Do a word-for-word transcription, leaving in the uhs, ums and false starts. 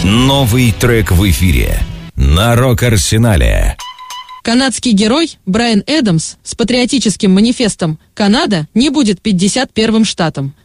Новый трек в эфире на Рок-Арсенале. Канадский герой Брайан Эдамс с патриотическим манифестом «Канада не будет пятьдесят первым штатом».